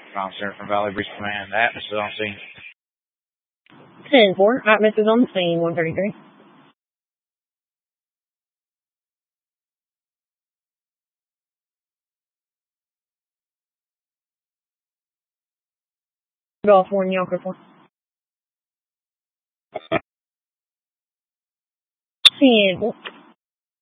Officer from Valley Breach Command. Atmos is on scene. 10-4. Atmos is on the scene, 133. Golf 1, Yonkers 1. 10-4.